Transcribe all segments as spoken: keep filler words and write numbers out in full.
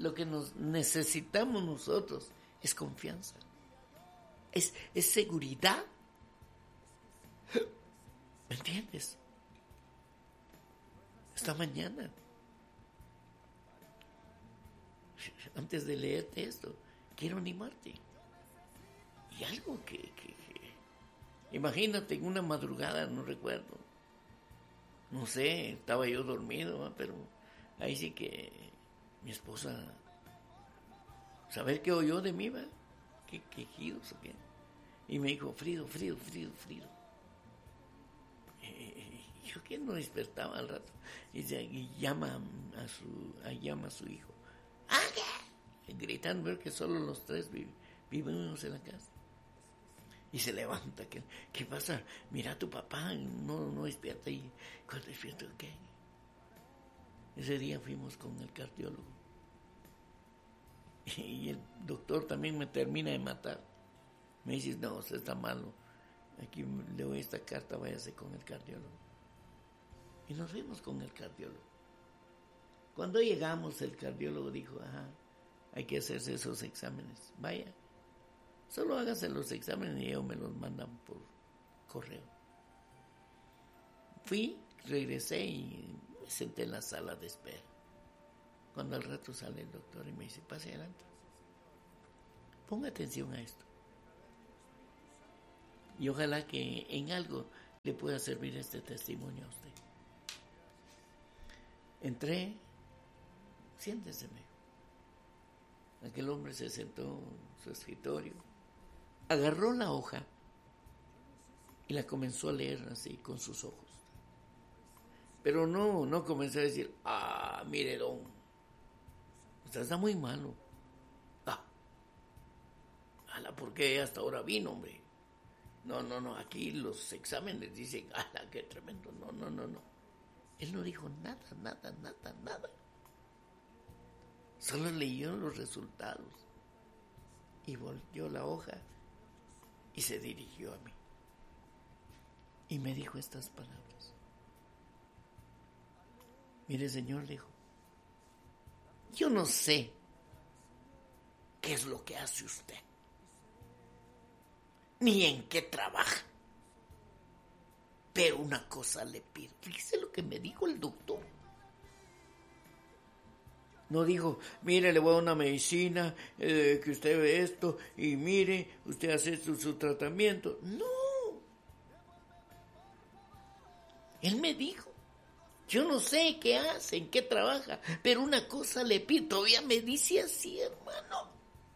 lo que nos necesitamos nosotros es confianza, es, es seguridad. ¿Me entiendes? Esta mañana, antes de leerte esto, quiero animarte. Y algo que, que, que, imagínate, en una madrugada, no recuerdo, no sé, estaba yo dormido, ¿va? Pero ahí sí que mi esposa, ¿saber qué oyó de mí, va? ¿Qué quejidos o qué? Y me dijo, Frido, Frido, Frido, Frido. Eh, yo que no despertaba al rato. Y, y llama a su, a, llama a su hijo. ¡Ah! Gritando, ver que solo los tres viv, vivimos en la casa. Y se levanta, ¿qué, qué pasa? Mira a tu papá, no, no despierta. Y cuando despierta, ¿qué? Ese día fuimos con el cardiólogo. Y el doctor también me termina de matar. Me dice, no, usted está malo. Aquí le doy esta carta, váyase con el cardiólogo. Y nos fuimos con el cardiólogo. Cuando llegamos, el cardiólogo dijo, ajá, hay que hacerse esos exámenes. Vaya, solo hágase los exámenes y ellos me los mandan por correo. Fui, regresé y me senté en la sala de espera. Cuando al rato sale el doctor y me dice, pase adelante. Ponga atención a esto. Y ojalá que en algo le pueda servir este testimonio a usted. Entré, siéntese. Aquel hombre se sentó en su escritorio, agarró la hoja y la comenzó a leer así con sus ojos. Pero no, no comenzó a decir, ah, mire, don, usted está muy malo. Ah, ala, ¿por qué hasta ahora vino, hombre? No, no, no, aquí los exámenes dicen, ala, qué tremendo. No, no, no, no. Él no dijo nada, nada, nada, nada. Solo leyó los resultados y volteó la hoja y se dirigió a mí. Y me dijo estas palabras. Mire, señor, le dijo, yo no sé qué es lo que hace usted, ni en qué trabaja, pero una cosa le pido. Fíjese lo que me dijo el doctor. No dijo, mire, le voy a dar una medicina, eh, que usted ve esto, y mire, usted hace su, su tratamiento. No. Él me dijo, yo no sé qué hace, en qué trabaja, pero una cosa le pido. Todavía me dice así, hermano.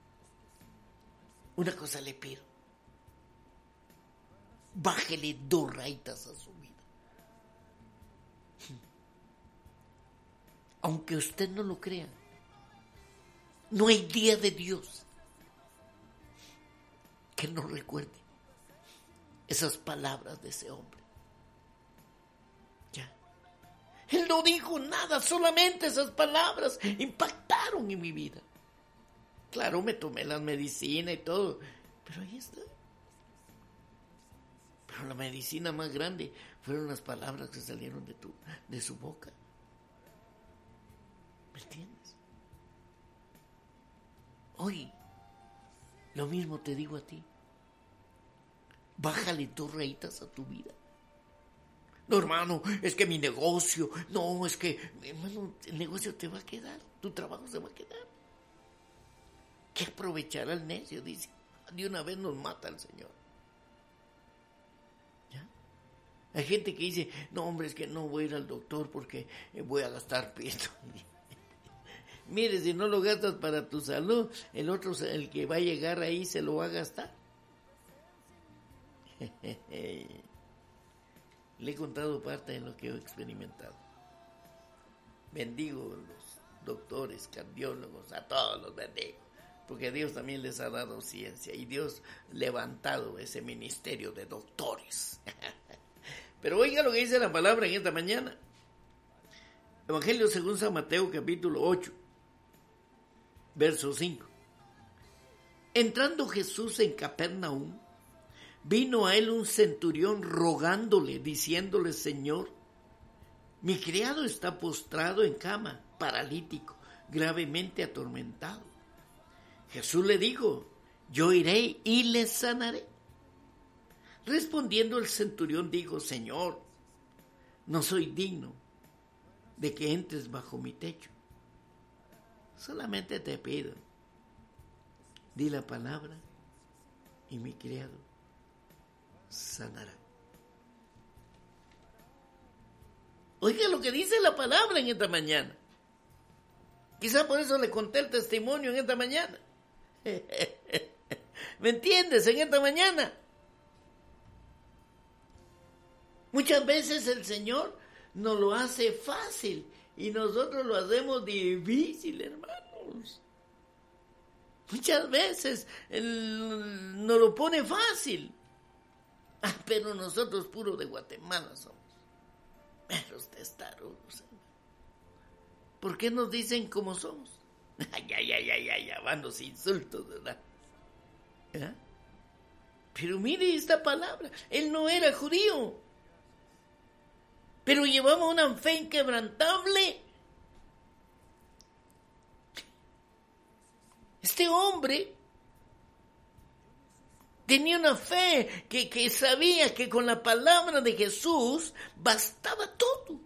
Una cosa le pido. Bájele dos rayitas a su vida. Aunque usted no lo crea, no hay día de Dios que no recuerde esas palabras de ese hombre. Ya. Él no dijo nada, solamente esas palabras impactaron en mi vida. Claro, me tomé las medicinas y todo, pero ahí está. Pero la medicina más grande fueron las palabras que salieron de, tu, de su boca. ¿Me entiendes? Hoy, lo mismo te digo a ti. Bájale dos rayitas a tu vida. No, hermano, es que mi negocio, no, es que, hermano, el negocio te va a quedar, tu trabajo se va a quedar. ¿Qué aprovechará el necio? Dice, de una vez nos mata el Señor. ¿Ya? Hay gente que dice, no, hombre, es que no voy a ir al doctor porque voy a gastar pito. Mire, si no lo gastas para tu salud, el otro, el que va a llegar ahí, se lo va a gastar. Le he contado parte de lo que he experimentado. Bendigo a los doctores, cardiólogos, a todos los bendigo, porque Dios también les ha dado ciencia y Dios ha levantado ese ministerio de doctores. Pero oiga lo que dice la palabra en esta mañana. Evangelio según San Mateo, capítulo ocho. Verso cinco. Entrando Jesús en Capernaum, vino a él un centurión rogándole, diciéndole, Señor, mi criado está postrado en cama, paralítico, gravemente atormentado. Jesús le dijo: yo iré y le sanaré. Respondiendo el centurión dijo: Señor, no soy digno de que entres bajo mi techo. Solamente te pido, di la palabra y mi criado sanará. Oiga lo que dice la palabra en esta mañana. Quizá por eso le conté el testimonio en esta mañana. ¿Me entiendes? En esta mañana. Muchas veces el Señor nos lo hace fácil y nosotros lo hacemos difícil, hermanos. Muchas veces Él nos lo pone fácil. Ah, pero nosotros puros de Guatemala somos. Meros testarudos. ¿Por qué nos dicen cómo somos? Ay, ay, ay, ay, ay, van los insultos, ¿verdad? ¿Eh? Pero mire esta palabra. Él no era judío, pero llevaba una fe inquebrantable. Este hombre tenía una fe que, que sabía que con la palabra de Jesús bastaba todo.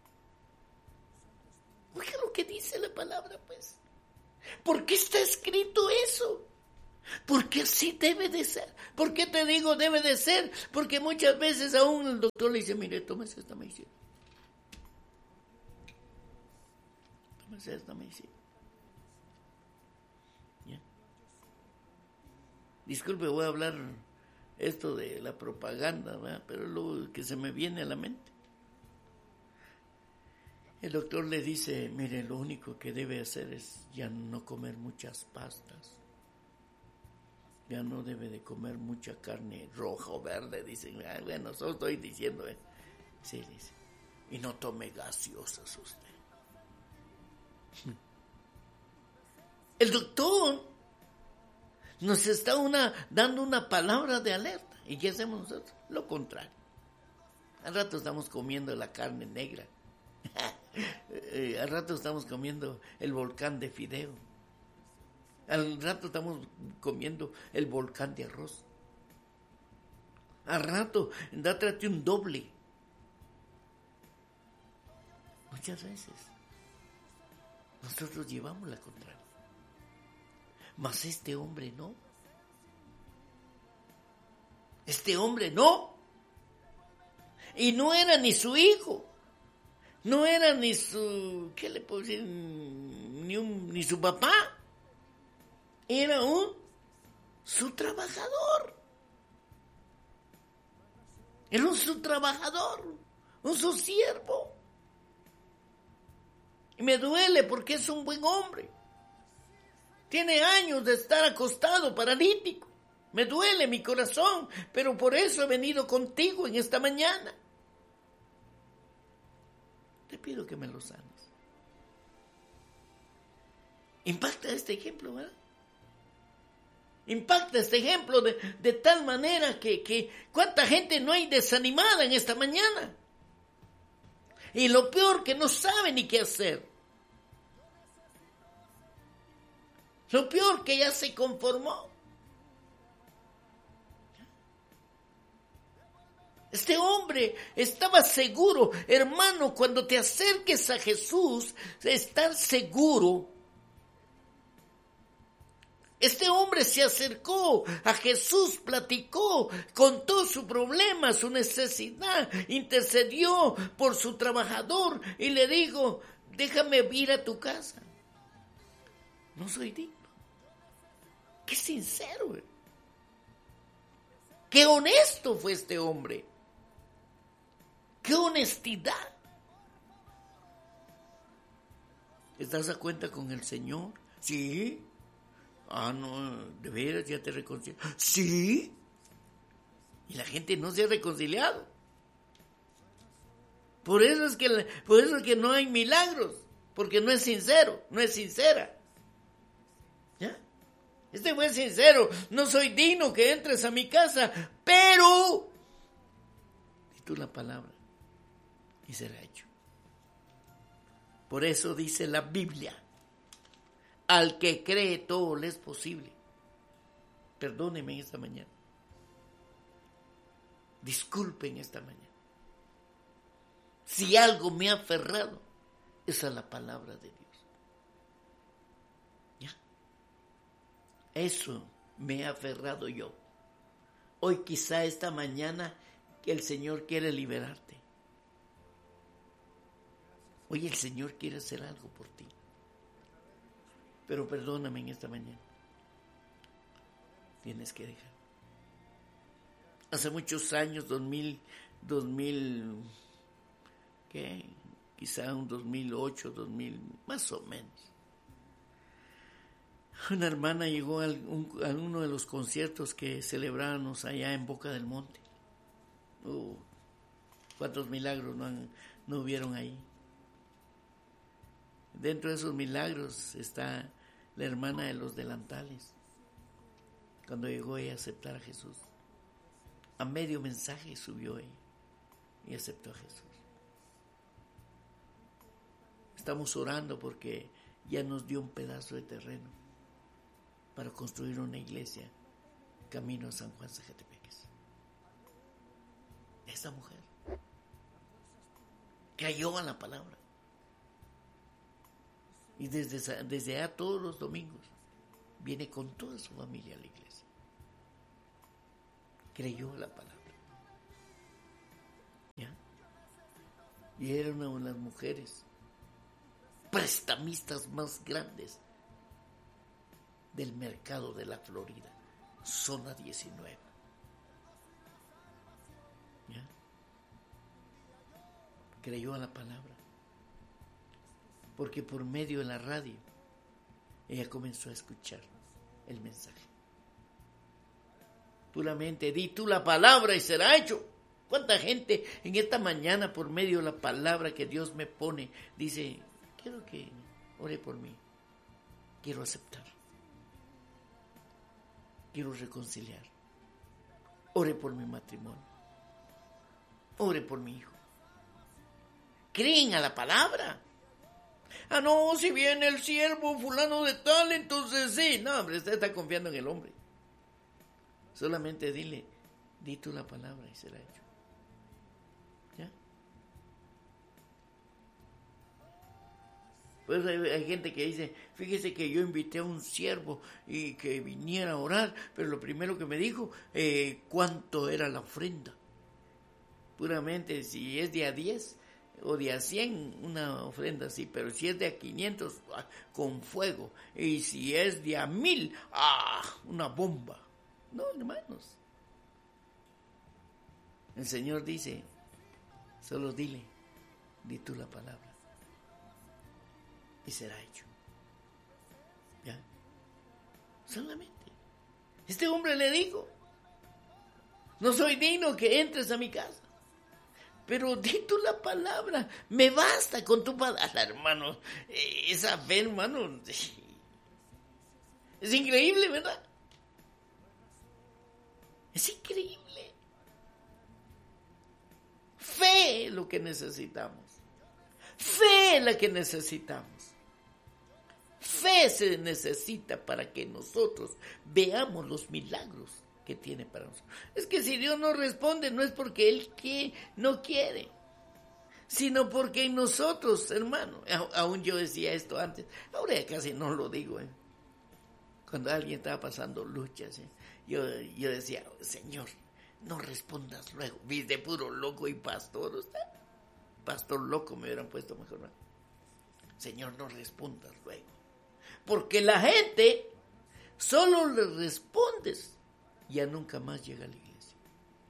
Oiga lo que dice la palabra, pues. ¿Por qué está escrito eso? Porque así debe de ser. ¿Por qué te digo debe de ser? Porque muchas veces aún el doctor le dice: mire, tómese esta medicina. Tómese esta medicina. ¿Ya? Disculpe, voy a hablar esto de la propaganda, ¿verdad? Pero es lo que se me viene a la mente. El doctor le dice: mire, lo único que debe hacer es ya no comer muchas pastas. Ya no debe de comer mucha carne roja o verde. Dicen: ah, bueno, solo estoy diciendo. ¿eh? Sí, dice. Y no tome gaseosas usted. El doctor nos está una, dando una palabra de alerta. ¿Y qué hacemos nosotros? Lo contrario. Al rato estamos comiendo la carne negra. Al rato estamos comiendo el volcán de fideo. Al rato estamos comiendo el volcán de arroz. Al rato, dátete un doble. Muchas veces nosotros llevamos la contraria. Mas este hombre no. Este hombre no. Y no era ni su hijo. No era ni su, ¿qué le puedo decir? Ni, un, ni su papá. Era un, su trabajador. Era un su trabajador, un su siervo. Y me duele porque es un buen hombre. Tiene años de estar acostado, paralítico. Me duele mi corazón, pero por eso he venido contigo en esta mañana. Te pido que me lo sanes. Impacta este ejemplo, ¿verdad? Impacta este ejemplo de, de tal manera que, que cuánta gente no hay desanimada en esta mañana. Y lo peor, que no sabe ni qué hacer. Lo peor, que ya se conformó. Este hombre estaba seguro, hermano, cuando te acerques a Jesús, estar seguro. Este hombre se acercó a Jesús, platicó, contó su problema, su necesidad, intercedió por su trabajador y le dijo: déjame ir a tu casa. No soy digno. Qué sincero, eh. Qué honesto fue este hombre. ¡Qué honestidad! ¿Estás a cuenta con el Señor? Sí. Ah, no, de veras ya te reconciliaste. Sí. Y la gente no se ha reconciliado. Por eso es que, por eso es que no hay milagros, porque no es sincero, no es sincera. ¿Ya? Este fue sincero. No soy digno que entres a mi casa, pero di tú la palabra y será hecho. Por eso dice la Biblia Al que cree todo le es posible. Perdónenme esta mañana. Disculpen esta mañana. Si algo me ha aferrado, es a la palabra de Dios. ¿Ya? Eso me ha aferrado yo. Hoy quizá esta mañana que el Señor quiere liberarte. Hoy el Señor quiere hacer algo por ti. Pero perdóname en esta mañana. Tienes que dejar. Hace muchos años, dos mil, dos mil, ¿qué? Quizá un dos mil ocho, dos mil, más o menos. Una hermana llegó a, un, a uno de los conciertos que celebrábamos allá en Boca del Monte. Uh, ¿Cuántos milagros no, han, no hubieron ahí? Dentro de esos milagros está la hermana de los delantales. Cuando llegó ella a aceptar a Jesús, a medio mensaje subió ella y aceptó a Jesús. Estamos orando porque ya nos dio un pedazo de terreno para construir una iglesia camino a San Juan Zacatepeques. Esta mujer cayó a la palabra. Y desde, desde allá todos los domingos viene con toda su familia a la iglesia. Creyó a la palabra. ¿Ya? Y era una de las mujeres prestamistas más grandes del mercado de la Florida, zona diecinueve. ¿Ya? Creyó a la palabra. Porque por medio de la radio ella comenzó a escuchar el mensaje. Puramente di tú la palabra y será hecho. ¿Cuánta gente en esta mañana por medio de la palabra que Dios me pone dice, quiero que ore por mí, quiero aceptar, quiero reconciliar, ore por mi matrimonio, ore por mi hijo? Creen a la palabra. Ah, no, si viene el siervo fulano de tal, entonces sí. No, hombre, usted está confiando en el hombre. Solamente dile, di tú la palabra y será hecho. ¿Ya? Pues hay, hay gente que dice, fíjese que yo invité a un siervo y que viniera a orar, pero lo primero que me dijo, eh, ¿cuánto era la ofrenda? Puramente, si es de a diez o de a cien, una ofrenda así, pero si es de a quinientos, con fuego, y si es de a mil, ¡ah! Una bomba. No, hermanos. El Señor dice, solo dile, di tú la palabra, y será hecho. ¿Ya? Solamente. Este hombre le dijo, no soy digno que entres a mi casa, pero di tú la palabra, me basta con tu palabra, hermano. Esa fe, hermano, es increíble, ¿verdad? Es increíble. Fe es lo que necesitamos. Fe es la que necesitamos. Fe se necesita para que nosotros veamos los milagros que tiene para nosotros. Es que si Dios no responde, no es porque Él quiere, no quiere, sino porque en nosotros, hermano, aún yo decía esto antes, ahora ya casi no lo digo, ¿eh? Cuando alguien estaba pasando luchas, ¿eh? yo, yo decía, Señor, no respondas luego, viste, puro loco y pastor, usted, pastor loco me hubieran puesto mejor, ¿no? Señor, no respondas luego, porque la gente solo le respondes, ya nunca más llega a la iglesia.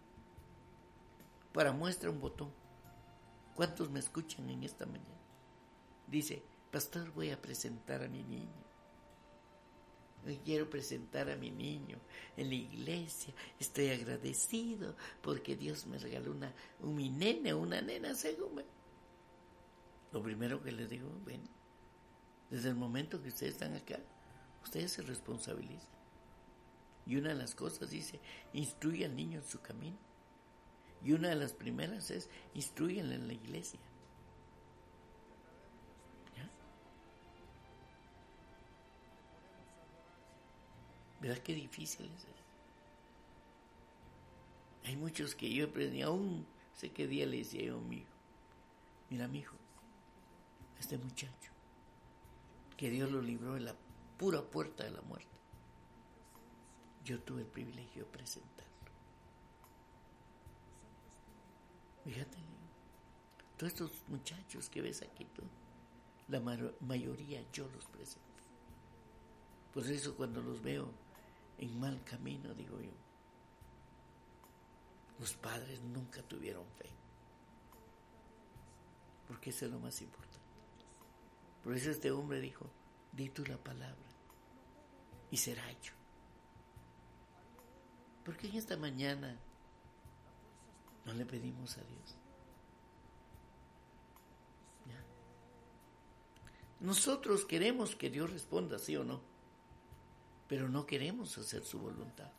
Para muestra un botón, ¿cuántos me escuchan en esta mañana? Dice, pastor, voy a presentar a mi niño. Hoy quiero presentar a mi niño en la iglesia. Estoy agradecido porque Dios me regaló una, un mi nene, una nena, según me. Lo primero que les digo, bueno, desde el momento que ustedes están acá, ustedes se responsabilizan. Y una de las cosas dice, instruye al niño en su camino. Y una de las primeras es, instruyenle en la iglesia. ¿Ya? ¿Verdad qué difícil es eso? Hay muchos que yo aprendí, aún sé qué día le decía yo a mi hijo, mira mi hijo, este muchacho, que Dios lo libró de la pura puerta de la muerte, yo tuve el privilegio de presentarlo. Fíjate, todos estos muchachos que ves aquí, tú, la mayoría yo los presento. Por eso cuando los veo en mal camino, digo yo, los padres nunca tuvieron fe, porque eso es lo más importante. Por eso este hombre dijo, di tú la palabra y será hecho. Porque en esta mañana no le pedimos a Dios. ¿Ya? Nosotros queremos que Dios responda, sí o no, pero no queremos hacer su voluntad.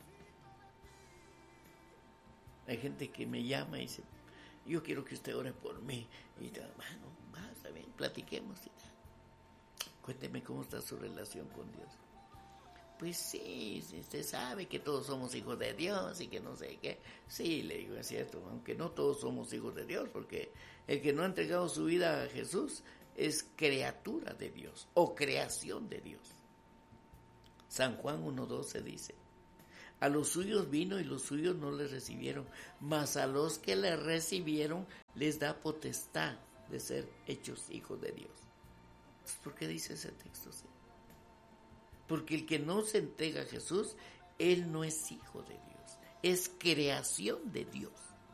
Hay gente que me llama y dice, yo quiero que usted ore por mí. Y digo, bueno, va, está bien, platiquemos. Y tal. Cuénteme cómo está su relación con Dios. Pues sí, usted sabe que todos somos hijos de Dios y que no sé qué. Sí, le digo, es cierto, aunque no todos somos hijos de Dios, porque el que no ha entregado su vida a Jesús es criatura de Dios o creación de Dios. San Juan uno doce dice, a los suyos vino y los suyos no le recibieron, mas a los que le recibieron les da potestad de ser hechos hijos de Dios. ¿Por qué dice ese texto así? Porque el que no se entrega a Jesús, él no es hijo de Dios, es creación de Dios.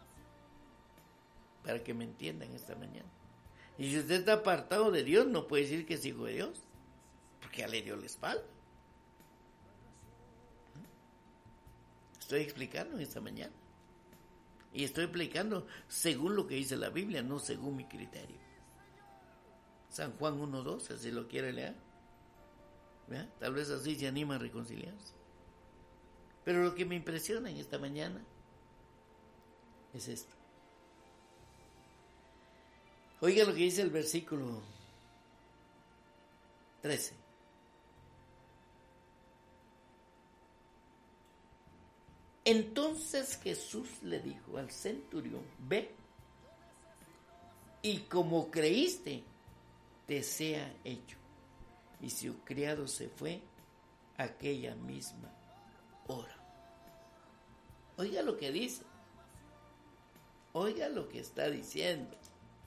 Para que me entiendan esta mañana. Y si usted está apartado de Dios, no puede decir que es hijo de Dios, porque ya le dio la espalda. Estoy explicando en esta mañana. Y estoy explicando según lo que dice la Biblia, no según mi criterio. San Juan uno doce, si lo quiere leer. ¿Verdad? Tal vez así se anima a reconciliarse. Pero lo que me impresiona en esta mañana es esto. Oiga lo que dice el versículo trece. Entonces Jesús le dijo al centurión, ve, y como creíste, te sea hecho. Y su criado se fue aquella misma hora. Oiga lo que dice. Oiga lo que está diciendo.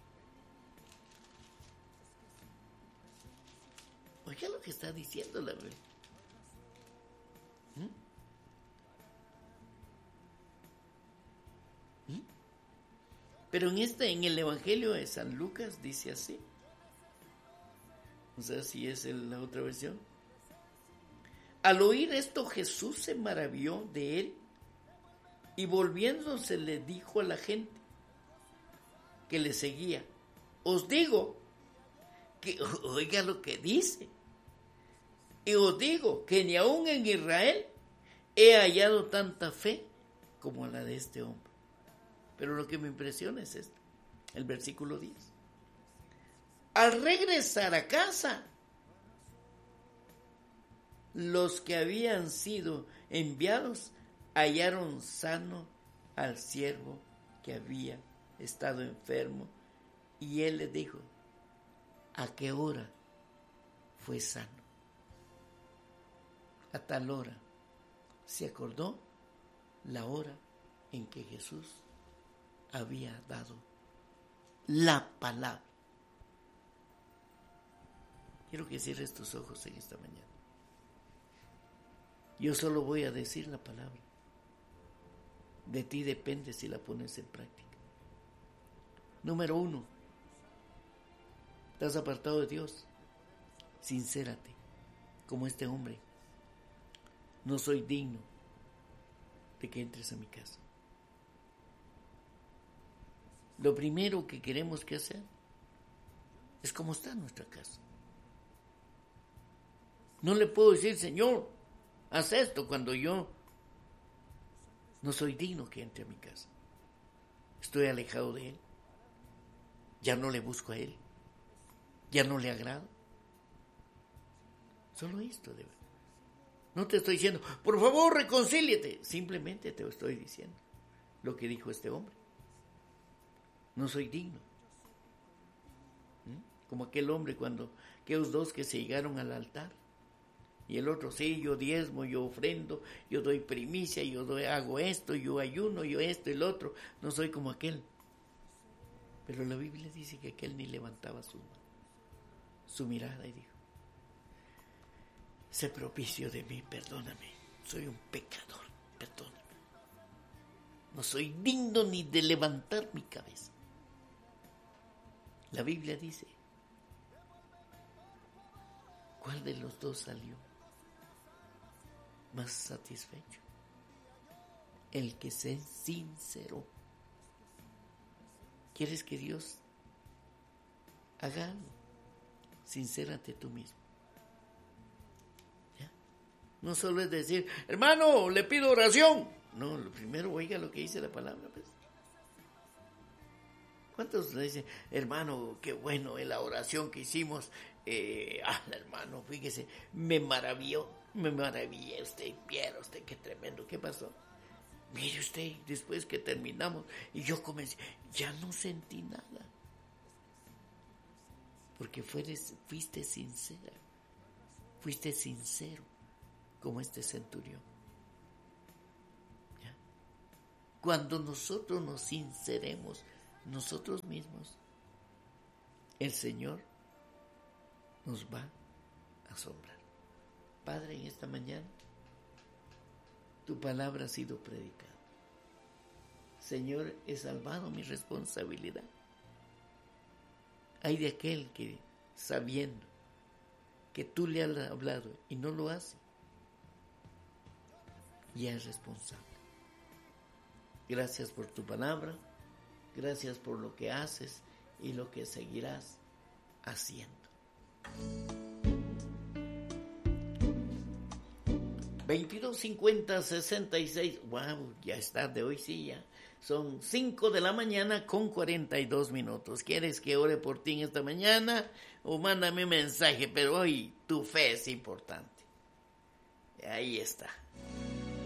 Oiga lo que está diciendo la Biblia. ¿Mm? ¿Mm? Pero en este, en el Evangelio de San Lucas dice así. O sea, si es el, la otra versión. Al oír esto, Jesús se maravilló de él y volviéndose le dijo a la gente que le seguía, os digo que, oiga lo que dice, y os digo que ni aún en Israel he hallado tanta fe como la de este hombre. Pero lo que me impresiona es esto, el versículo diez. Al regresar a casa, los que habían sido enviados hallaron sano al siervo que había estado enfermo, y él les dijo, ¿a qué hora fue sano? A tal hora. Se acordó la hora en que Jesús había dado la palabra. Quiero que cierres tus ojos en esta mañana. Yo solo voy a decir la palabra. De ti depende si la pones en práctica. Número uno, ¿estás apartado de Dios? Sincérate, como este hombre. No soy digno de que entres a mi casa. Lo primero que queremos que hacer es cómo está nuestra casa. No le puedo decir, Señor, haz esto cuando yo no soy digno que entre a mi casa. Estoy alejado de Él. Ya no le busco a Él. Ya no le agrado. Solo esto, de verdad. No te estoy diciendo, por favor, reconcíliate. Simplemente te estoy diciendo lo que dijo este hombre. No soy digno. ¿Mm? Como aquel hombre cuando, aquellos dos que se llegaron al altar. Y el otro, sí, yo diezmo, yo ofrendo, yo doy primicia, yo doy, hago esto, yo ayuno, yo esto y lo otro. No soy como aquel. Pero la Biblia dice que aquel ni levantaba su, su mirada y dijo, sé propicio de mí, perdóname, soy un pecador, perdóname. No soy digno ni de levantar mi cabeza. La Biblia dice, ¿cuál de los dos salió más satisfecho? El que se sinceró. ¿Quieres que Dios haga algo? Sincérate tú mismo. ¿Ya? No solo es decir, hermano, le pido oración. No, lo primero oiga lo que dice la palabra, pues. ¿Cuántos le dicen, hermano, qué bueno es la oración que hicimos? Eh, ah, hermano, fíjese, me maravilló, me maravillé usted, viera usted qué tremendo, ¿qué pasó? Mire usted, después que terminamos, y yo comencé, ya no sentí nada. Porque fueres, fuiste sincera, fuiste sincero, como este centurión. ¿Ya? Cuando nosotros nos sinceremos nosotros mismos, el Señor nos va a asombrar. Padre, en esta mañana, tu palabra ha sido predicada. Señor, he salvado mi responsabilidad. Hay de aquel que, sabiendo que tú le has hablado y no lo hace, ya es responsable. Gracias por tu palabra, gracias por lo que haces y lo que seguirás haciendo. veintidós cincuenta sesenta y seis, wow, ya es tarde, hoy sí ya. Son cinco de la mañana con cuarenta y dos minutos. ¿Quieres que ore por ti en esta mañana? O mándame un mensaje, pero hoy tu fe es importante. Ahí está.